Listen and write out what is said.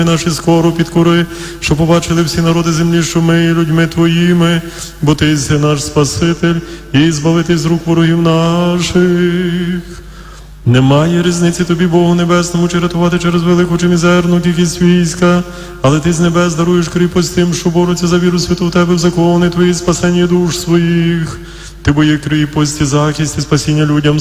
наші скоро підкори, що побачили всі народи землі, що ми є людьми Твоїми, бо Ти єси наш Спаситель, і збавити з рук ворогів наших. Немає різниці Тобі, Богу Небесному, чи рятувати через велику чи мізерну кількість війська, але Ти з небес даруєш кріпость тим, що борються за віру святу в Тебе в закони Твої, спасення душ своїх. Ти бо є кріпость і захист і спасіння людям